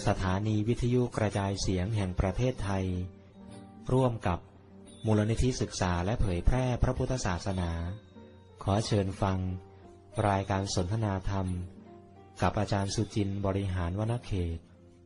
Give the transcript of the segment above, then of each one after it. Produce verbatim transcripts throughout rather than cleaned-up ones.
สถานีวิทยุกระจายเสียงแห่งประเทศไทยร่วมกับมูลนิธิศึกษาและเผยแพร่พระพุทธศาสนาขอเชิญฟังรายการสนทนาธรรมกับอาจารย์สุจินต์บริหารวณเขต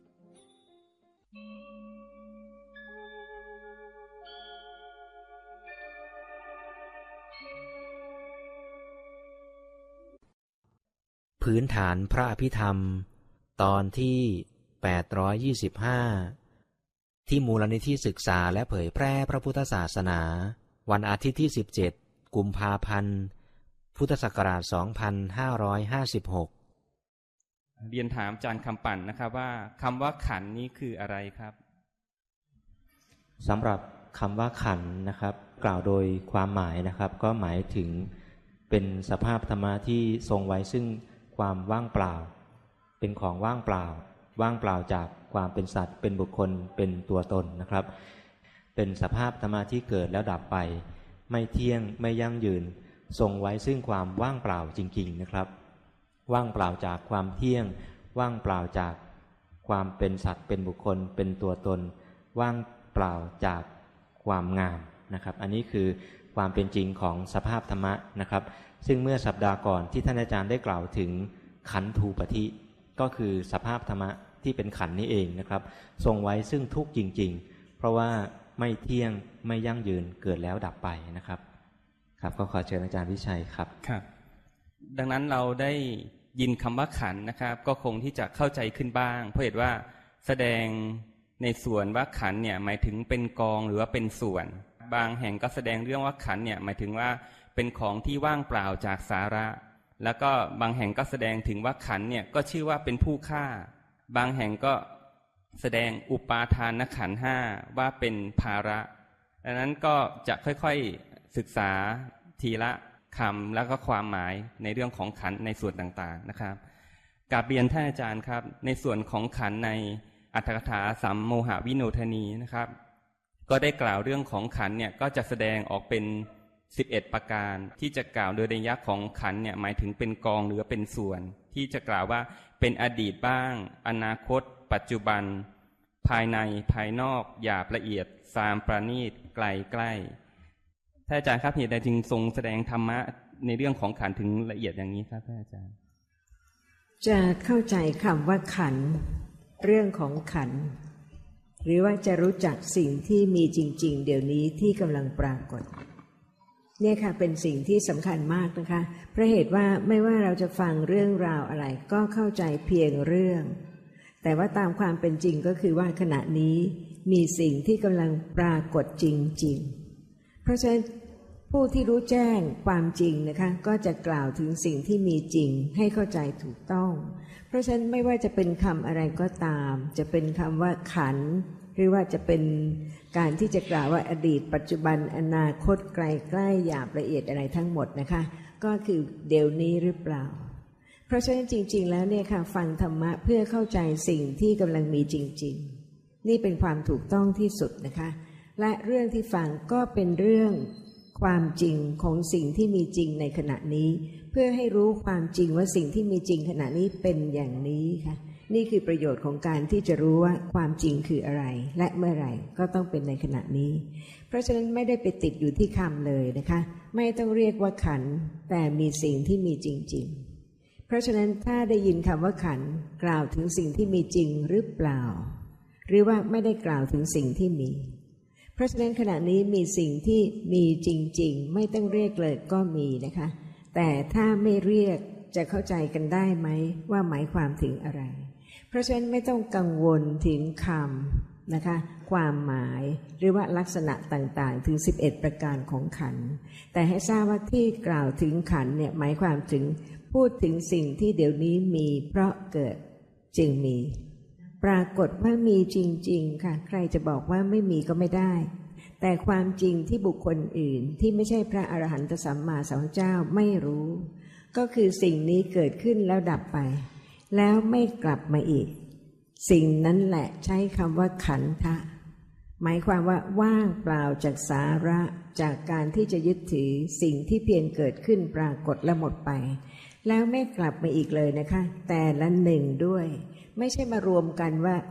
พื้นฐานพระอภิธรรมตอนที่แปดร้อยยี่สิบห้าที่มูลนิธิศึกษาและเผยแพร่พระพุทธศาสนาวันอาทิตย์ที่สิบเจ็ดกุมภาพันธ์พุทธศักราชสองพันห้าร้อยห้าสิบหกเรียนถามอาจารย์คำปั่นนะครับว่าคำว่าขันธ์นี้คืออะไรครับสำหรับคำว่าขันธ์นะครับกล่าวโดยความหมายนะครับก็หมายถึงเป็นสภาพธรรมะที่ทรงไว้ซึ่งความว่างเปล่าเป็นของว่างเปล่าว่างเปล่าจากความเป็นสัตว์เป็นบุคคลเป็นตัวตนนะครับเป็นสภาพธรรมะที่เกิดแล้วดับไปไม่เที่ยงไม่ยั่งยืนทรงไว้ซึ่งความว่างเปล่าจริงๆนะครับว่างเปล่าจากความเที่ยงว่างเปล่าจากความเป็นสัตว์เป็นบุคคลเป็นตัวตนว่างเปล่าจากความงามนะครับอันนี้คือความเป็นจริงของสภาพธรรมะนะครับซึ่งเมื่อสัปดาห์ก่อนที่ท่านอาจารย์ได้กล่าวถึงขันธูปธิก็คือสภาพธรรมะที่เป็นขันธ์นี้เองนะครับทรงไว้ซึ่งทุกข์จริงๆเพราะว่าไม่เที่ยงไม่ยั่งยืนเกิดแล้วดับไปนะครับครับก็ขอเชิญอาจารย์วิชัยครับครับดังนั้นเราได้ยินคำว่าขันธ์นะครับก็คงที่จะเข้าใจขึ้นบ้างเพราะเหตุว่าแสดงในส่วนว่าขันธ์เนี่ยหมายถึงเป็นกองหรือว่าเป็นส่วนบางแห่งก็แสดงเรื่องว่าขันธ์เนี่ยหมายถึงว่าเป็นของที่ว่างเปล่าจากสาระแล้วก็บางแห่งก็แสดงถึงว่าขันธ์เนี่ยก็ชื่อว่าเป็นผู้ฆ่าบางแห่งก็แสดงอุปาทานขันธ์ห้าว่าเป็นภาระดังนั้นก็จะค่อยๆศึกษาทีละคำแล้วก็ความหมายในเรื่องของขันธ์ในส่วนต่างๆนะครับกราบเรียนท่านอาจารย์ครับในส่วนของขันธ์ในอรรถกถาสัมโมหวิโนทนีนะครับก็ได้กล่าวเรื่องของขันธ์เนี่ยก็จะแสดงออกเป็นสิบเอ็ดประการที่จะกล่าวโดยนัยยะของขันธ์เนี่ยหมายถึงเป็นกองหรือเป็นส่วนที่จะกล่าวว่าเป็นอดีตบ้างอนาคตปัจจุบันภายในภายนอกหยาบละเอียดสามประณีตไกลใกล้ท่านอาจารย์ครับเหตุใดจึงทรงแสดงธรรมะในเรื่องของขันธ์ถึงละเอียดอย่างนี้ครับท่านอาจารย์จะเข้าใจคำว่าขันธ์เรื่องของขันธ์หรือว่าจะรู้จักสิ่งที่มีจริงๆเดี๋ยวนี้ที่กำลังปรากฏเนี่ยค่ะเป็นสิ่งที่สำคัญมากนะคะเพราะเหตุว่าไม่ว่าเราจะฟังเรื่องราวอะไรก็เข้าใจเพียงเรื่องแต่ว่าตามความเป็นจริงก็คือว่าขณะนี้มีสิ่งที่กำลังปรากฏจริงๆเพราะฉะนั้นผู้ที่รู้แจ้งความจริงนะคะก็จะกล่าวถึงสิ่งที่มีจริงให้เข้าใจถูกต้องเพราะฉะนั้นไม่ว่าจะเป็นคำอะไรก็ตามจะเป็นคำว่าขันธ์หรือว่าจะเป็นการที่จะกล่าวว่าอดีตปัจจุบันอนาคตไกลใกล้หยาบละเอียดอะไรทั้งหมดนะคะก็คือเดี๋ยวนี้หรือเปล่าเพราะฉะนั้นจริงๆแล้วเนี่ยค่ะฟังธรรมะเพื่อเข้าใจสิ่งที่กำลังมีจริงๆนี่เป็นความถูกต้องที่สุดนะคะและเรื่องที่ฟังก็เป็นเรื่องความจริงของสิ่งที่มีจริงในขณะนี้เพื่อให้รู้ความจริงว่าสิ่งที่มีจริงขณะนี้เป็นอย่างนี้ค่ะนี่คือประโยชน์ของการที่จะรู้ว่าความจริงคืออะไรและเมื่อไหร่ก็ต้องเป็นในขณะนี้เพราะฉะนั้นไม่ได้ไปติดอยู่ที่คำเลยนะคะไม่ต้องเรียกว่าขันธ์แต่มีสิ่งที่มีจริงๆเพราะฉะนั้นถ้าได้ยินคำว่าขันธ์กล่าวถึงสิ่งที่มีจริงหรือเปล่าหรือว่าไม่ได้กล่าวถึงสิ่งที่มีเพราะฉะนั้นขณะนี้มีสิ่งที่มีจริงๆไม่ต้องเรียกเลยก็มีนะคะแต่ถ้าไม่เรียกจะเข้าใจกันได้ไหมว่าหมายความถึงอะไรเพราะฉะนั้นไม่ต้องกังวลถึงคำนะคะความหมายหรือว่าลักษณะต่างๆถึงสิบเอ็ดประการของขันธ์แต่ให้ทราบว่าที่กล่าวถึงขันธ์เนี่ยหมายความถึงพูดถึงสิ่งที่เดี๋ยวนี้มีเพราะเกิดจึงมีปรากฏว่ามีจริงๆค่ะใครจะบอกว่าไม่มีก็ไม่ได้แต่ความจริงที่บุคคลอื่นที่ไม่ใช่พระอรหันตสัมมาสัมพุทธเจ้าไม่รู้ก็คือสิ่งนี้เกิดขึ้นแล้วดับไปแล้วไม่กลับมาอีกสิ่งนั้นแหละใช้คำว่าขันธะหมายความว่าว่างเปล่าจากสาระจากการที่จะยึดถือสิ่งที่เพียงเกิดขึ้นปรากฏและหมดไปแล้วไม่กลับมาอีกเลยนะคะแต่ละหนึ่งด้วย ไม่ใช่มารวมกันว่า